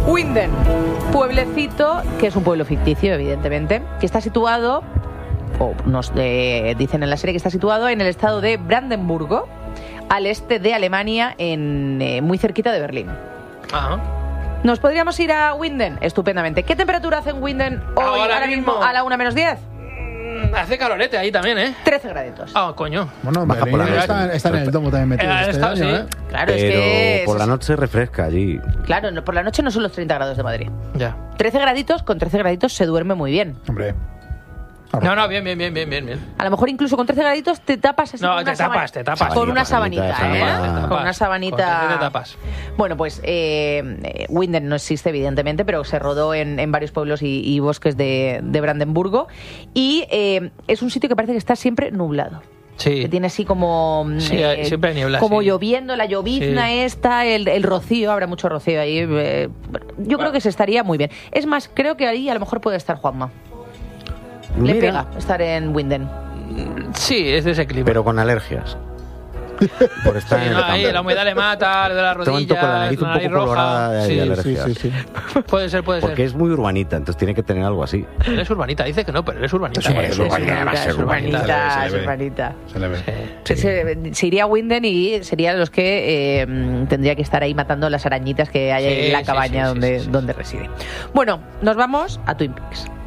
Winden, pueblecito, que es un pueblo ficticio, evidentemente, que está situado, o nos dicen en la serie que está situado en el estado de Brandenburgo, al este de Alemania, muy cerquita de Berlín. Ajá. ¿Nos podríamos ir a Winden? Estupendamente. ¿Qué temperatura hace en Winden hoy, ahora mismo a la 1:10? Hace calorete ahí también, ¿eh? 13 graditos. Ah, coño. Bueno, Baja por la noche. está en el domo también metido este año, sí. ¿eh? Claro, es Pero que... por la noche refresca allí. Claro, por la noche no son los 30 grados de Madrid. Ya. 13 graditos, con 13 graditos se duerme muy bien. Hombre. No, bien. A lo mejor incluso con 13 graditos te tapas así. No, con una te tapas. Con una sabanita, sabanita, Con una sabanita. Con 13 te tapas. Bueno, pues Winden no existe, evidentemente, pero se rodó en varios pueblos y bosques de Brandenburgo. Y es un sitio que parece que está siempre nublado. Sí. Que tiene así como... siempre hay niebla. Como sí. lloviendo, la llovizna el rocío, habrá mucho rocío ahí. Yo creo que se estaría muy bien. Es más, creo que ahí a lo mejor puede estar Juanma. Le pega estar en Winden. Sí, es de ese clima. Pero con alergias. Por estar en el ahí campo. la humedad le mata, le da la rodilla, Con la nariz un poco colorada de alergias. Sí. Puede ser. Porque es muy urbanita, entonces tiene que tener algo así. Él es urbanita, dice que no, pero él es urbanita. Es urbanita. Es urbanita. Se le ve. Se iría a Winden y serían los que tendría que estar ahí matando las arañitas que hay en la cabaña donde reside. Bueno, nos vamos a Twin Peaks.